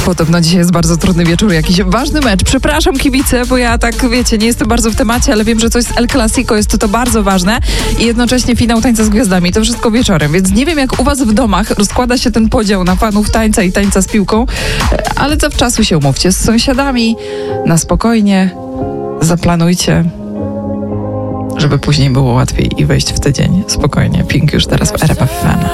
Podobno dzisiaj jest bardzo trudny wieczór, jakiś ważny mecz. Przepraszam kibice, bo ja tak, wiecie, nie jestem bardzo w temacie, ale wiem, że coś z El Clasico jest to bardzo ważne i jednocześnie finał Tańca z Gwiazdami. To wszystko wieczorem, więc nie wiem, jak u was w domach rozkłada się ten podział na fanów tańca i tańca z piłką, ale zawczasu się umówcie z sąsiadami, na spokojnie, zaplanujcie, żeby później było łatwiej i wejść w tydzień spokojnie. Pink już teraz w RMF FM.